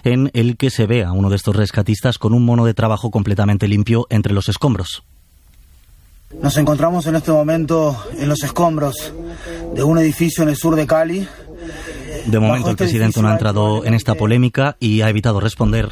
en el que se ve a uno de estos rescatistas con un mono de trabajo completamente limpio entre los escombros. Nos encontramos en este momento en los escombros de un edificio en el sur de Cali. De momento el presidente no ha entrado en esta polémica y ha evitado responder.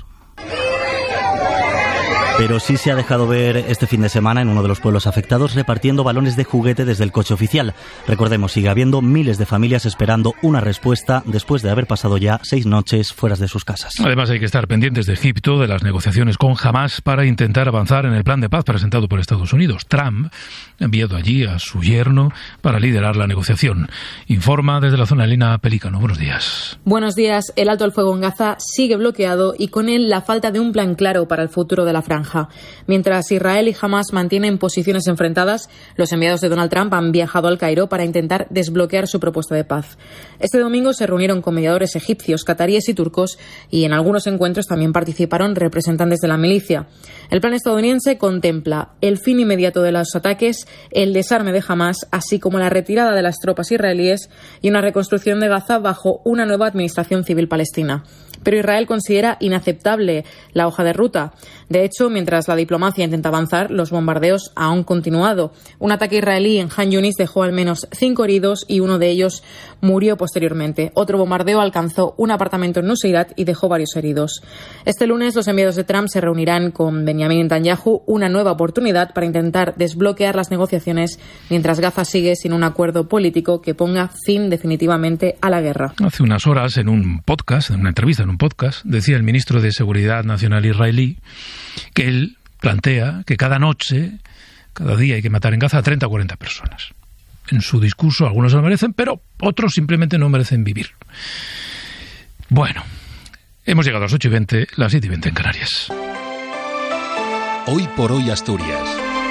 Pero sí se ha dejado ver este fin de semana en uno de los pueblos afectados repartiendo balones de juguete desde el coche oficial. Recordemos, sigue habiendo miles de familias esperando una respuesta después de haber pasado ya 6 noches fuera de sus casas. Además hay que estar pendientes de Egipto, de las negociaciones con Hamás para intentar avanzar en el plan de paz presentado por Estados Unidos. Trump ha enviado allí a su yerno para liderar la negociación. Informa desde la zona Elena Pelícano. Buenos días. Buenos días. El alto el fuego en Gaza sigue bloqueado y con él la falta de un plan claro para el futuro de la franja. Mientras Israel y Hamás mantienen posiciones enfrentadas, los enviados de Donald Trump han viajado al Cairo para intentar desbloquear su propuesta de paz. Este domingo se reunieron con mediadores egipcios, cataríes y turcos y en algunos encuentros también participaron representantes de la milicia. El plan estadounidense contempla el fin inmediato de los ataques, el desarme de Hamás, así como la retirada de las tropas israelíes y una reconstrucción de Gaza bajo una nueva administración civil palestina. Pero Israel considera inaceptable la hoja de ruta. De hecho, mientras la diplomacia intenta avanzar, los bombardeos han continuado. Un ataque israelí en Han Yunis dejó al menos 5 heridos y uno de ellos murió posteriormente. Otro bombardeo alcanzó un apartamento en Nuseirat y dejó varios heridos. Este lunes, los enviados de Trump se reunirán con Benjamin Netanyahu, una nueva oportunidad para intentar desbloquear las negociaciones mientras Gaza sigue sin un acuerdo político que ponga fin definitivamente a la guerra. Hace unas horas, en un podcast, en una entrevista en un podcast, decía el ministro de Seguridad Nacional israelí que él plantea que cada noche, cada día hay que matar en Gaza a 30 o 40 personas. En su discurso algunos lo merecen, pero otros simplemente no merecen vivir. Bueno, hemos llegado a las 8:20, las 7:20 en Canarias. Hoy por hoy Asturias.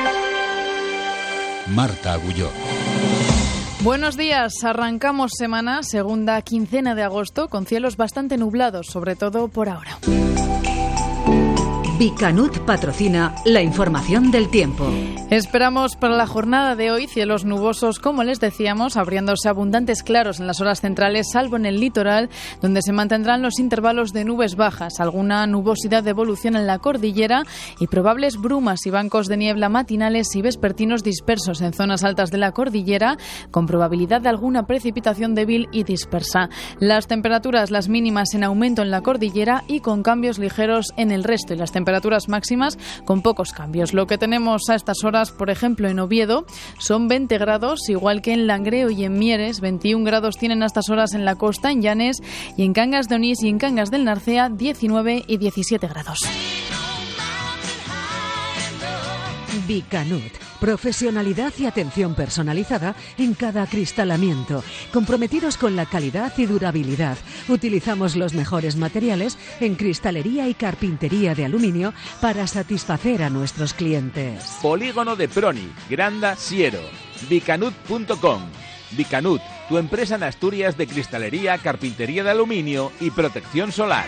Marta Agulló. Buenos días, arrancamos semana, segunda quincena de agosto, con cielos bastante nublados, sobre todo por ahora. Bicanut patrocina la información del tiempo. Esperamos para la jornada de hoy cielos nubosos, como les decíamos, abriéndose abundantes claros en las horas centrales, salvo en el litoral, donde se mantendrán los intervalos de nubes bajas, alguna nubosidad de evolución en la cordillera y probables brumas y bancos de niebla matinales y vespertinos dispersos en zonas altas de la cordillera, con probabilidad de alguna precipitación débil y dispersa. Las temperaturas, las mínimas en aumento en la cordillera y con cambios ligeros en el resto, y las temperaturas máximas con pocos cambios. Lo que tenemos a estas horas, por ejemplo, en Oviedo, son 20 grados, igual que en Langreo y en Mieres. 21 grados tienen a estas horas en la costa, en Llanes, y en Cangas de Onís y en Cangas del Narcea, 19 y 17 grados. Bicanut. Profesionalidad y atención personalizada en cada acristalamiento. Comprometidos con la calidad y durabilidad. Utilizamos los mejores materiales en cristalería y carpintería de aluminio para satisfacer a nuestros clientes. Polígono de Proni, Granda, Siero. Bicanut.com. Bicanut, tu empresa en Asturias de cristalería, carpintería de aluminio y protección solar.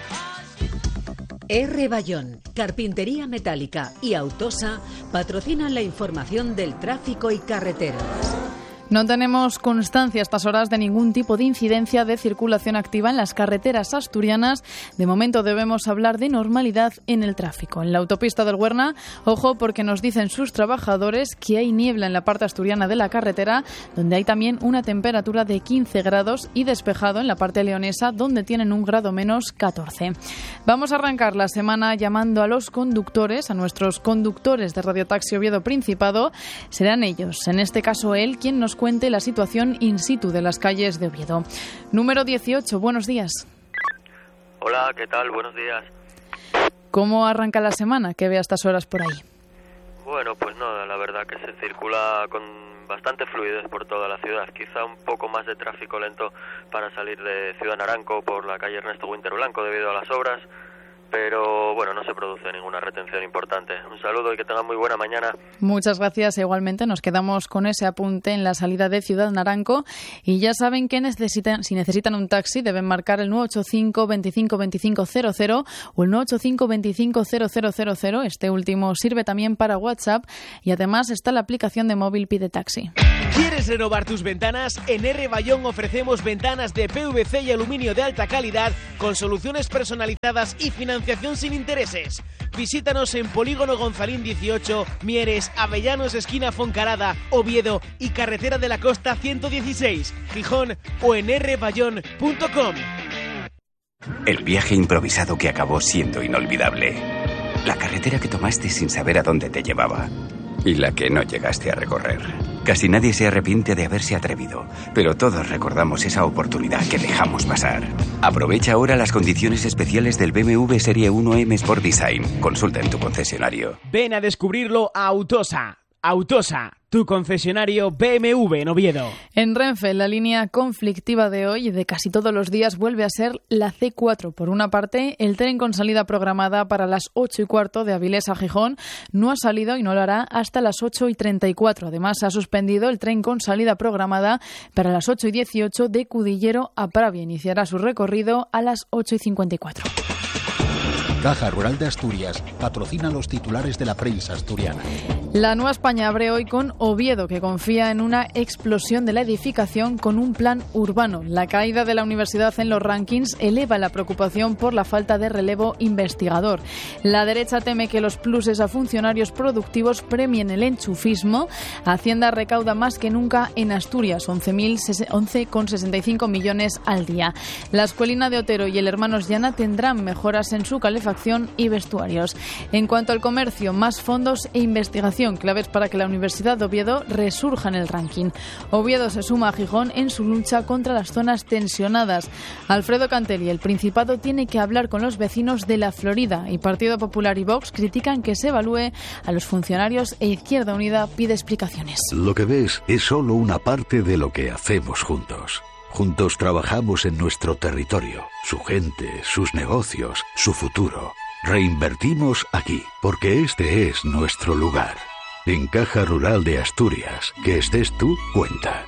R. Bayón, Carpintería Metálica y Autosa patrocinan la información del tráfico y carreteras. No tenemos constancia a estas horas de ningún tipo de incidencia de circulación activa en las carreteras asturianas. De momento debemos hablar de normalidad en el tráfico. En la autopista del Huerna, ojo, porque nos dicen sus trabajadores que hay niebla en la parte asturiana de la carretera, donde hay también una temperatura de 15 grados y despejado en la parte leonesa, donde tienen 1 grado menos 14. Vamos a arrancar la semana llamando a los conductores, a nuestros conductores de Radio Taxi Oviedo Principado. Serán ellos, en este caso él, quien nos cuente la situación in situ de las calles de Oviedo. Número 18, buenos días. Hola, ¿qué tal? Buenos días. ¿Cómo arranca la semana? ¿Qué ve a estas horas por ahí? Bueno, pues no, la verdad que se circula con bastante fluidez por toda la ciudad. Quizá un poco más de tráfico lento para salir de Ciudad Naranco por la calle Ernesto Winter Blanco debido a las obras, pero bueno, no se produce ninguna retención importante. Un saludo y que tengan muy buena mañana. Muchas gracias. Igualmente nos quedamos con ese apunte en la salida de Ciudad Naranco y ya saben que si necesitan un taxi deben marcar el 985 25 25 00 o el 985 25 0000. Este último sirve también para WhatsApp y además está la aplicación de móvil Pide Taxi. ¿Quieres renovar tus ventanas? En R. Bayón ofrecemos ventanas de PVC y aluminio de alta calidad con soluciones personalizadas y financiación sin intereses. Visítanos en Polígono Gonzalín 18, Mieres, Avellanos, esquina Foncarada, Oviedo y Carretera de la Costa 116, Gijón o en rbayón.com. El viaje improvisado que acabó siendo inolvidable. La carretera que tomaste sin saber a dónde te llevaba. Y la que no llegaste a recorrer. Casi nadie se arrepiente de haberse atrevido, pero todos recordamos esa oportunidad que dejamos pasar. Aprovecha ahora las condiciones especiales del BMW Serie 1 M Sport Design. Consulta en tu concesionario. Ven a descubrirlo a Autosa. Autosa, tu concesionario BMW en Oviedo. En Renfe, la línea conflictiva de hoy y de casi todos los días vuelve a ser la C4. Por una parte, el tren con salida programada para las 8:15 de Avilés a Gijón no ha salido y no lo hará hasta las 8:34. Además, ha suspendido el tren con salida programada para las 8:18 de Cudillero a Pravia. Iniciará su recorrido a las 8:54. Caja Rural de Asturias patrocina los titulares de la prensa asturiana. La Nueva España abre hoy con Oviedo, que confía en una explosión de la edificación con un plan urbano. La caída de la universidad en los rankings eleva la preocupación por la falta de relevo investigador. La derecha teme que los pluses a funcionarios productivos premien el enchufismo. Hacienda recauda más que nunca en Asturias, 11,65 millones al día. La Escuelina de Otero y el Hermanos Llana tendrán mejoras en su calefacción y vestuarios. En cuanto al comercio, más fondos e investigación, claves para que la Universidad de Oviedo resurja en el ranking. Oviedo se suma a Gijón en su lucha contra las zonas tensionadas. Alfredo Cantelli, el Principado tiene que hablar con los vecinos de la Florida, y Partido Popular y Vox critican que se evalúe a los funcionarios e Izquierda Unida pide explicaciones. Lo que ves es solo una parte de lo que hacemos juntos. Juntos trabajamos en nuestro territorio, su gente, sus negocios, su futuro. Reinvertimos aquí, porque este es nuestro lugar. En Caja Rural de Asturias, que estés tú, cuenta.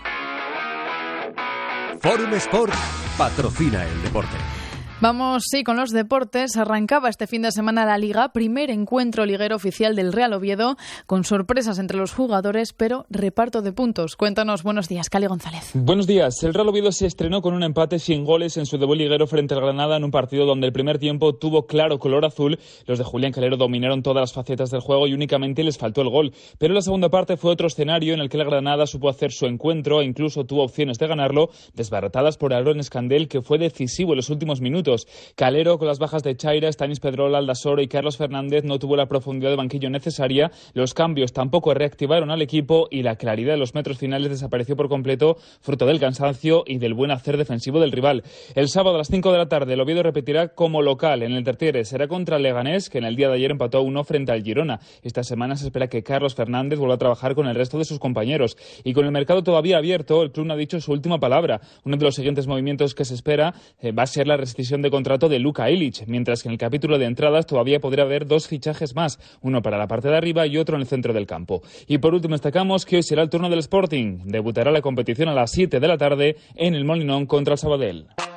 Forum Sport patrocina el deporte. Vamos, sí, con los deportes. Arrancaba este fin de semana la Liga, primer encuentro liguero oficial del Real Oviedo, con sorpresas entre los jugadores, pero reparto de puntos. Cuéntanos, buenos días, Cali González. Buenos días. El Real Oviedo se estrenó con un empate sin goles en su debut liguero frente al Granada en un partido donde el primer tiempo tuvo claro color azul. Los de Julián Calero dominaron todas las facetas del juego y únicamente les faltó el gol. Pero la segunda parte fue otro escenario en el que el Granada supo hacer su encuentro e incluso tuvo opciones de ganarlo, desbaratadas por Aarón Escandel, que fue decisivo en los últimos minutos. Calero, con las bajas de Chaira, Stanis Pedrola, Aldasoro y Carlos Fernández, no tuvo la profundidad de banquillo necesaria. Los cambios tampoco reactivaron al equipo y la claridad de los metros finales desapareció por completo, fruto del cansancio y del buen hacer defensivo del rival. El sábado a las 5 de la tarde, el Oviedo repetirá como local en el Tertiere. Será contra el Leganés, que en el día de ayer empató a 1 frente al Girona. Esta semana se espera que Carlos Fernández vuelva a trabajar con el resto de sus compañeros. Y con el mercado todavía abierto, el club no ha dicho su última palabra. Uno de los siguientes movimientos que se espera va a ser la rescisión de contrato de Luka Ilić, mientras que en el capítulo de entradas todavía podría haber 2 fichajes más, uno para la parte de arriba y otro en el centro del campo. Y por último destacamos que hoy será el turno del Sporting. Debutará la competición a las 7 de la tarde en el Molinón contra el Sabadell.